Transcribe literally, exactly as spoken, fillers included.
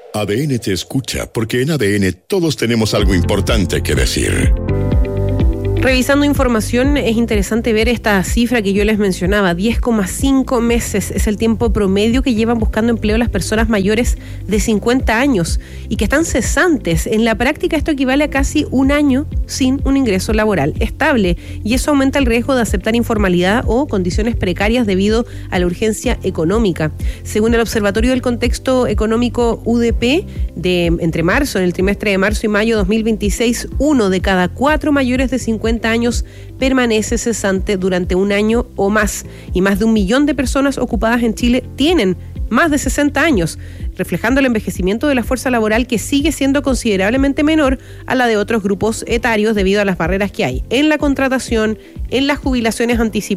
A D N te escucha, porque en A D N todos tenemos algo importante que decir. Revisando información, es interesante ver esta cifra que yo les mencionaba. diez coma cinco meses es el tiempo promedio que llevan buscando empleo las personas mayores de cincuenta años y que están cesantes. En la práctica esto equivale a casi un año sin un ingreso laboral estable, y eso aumenta el riesgo de aceptar informalidad o condiciones precarias debido a la urgencia económica. Según el Observatorio del Contexto Económico U D P, de entre marzo, en el trimestre de marzo y mayo dos mil veintiséis, uno de cada cuatro mayores de cincuenta años permanece cesante durante un año o más, y más de un millón de personas ocupadas en Chile tienen más de sesenta años, reflejando el envejecimiento de la fuerza laboral, que sigue siendo considerablemente menor a la de otros grupos etarios debido a las barreras que hay en la contratación, en las jubilaciones anticipadas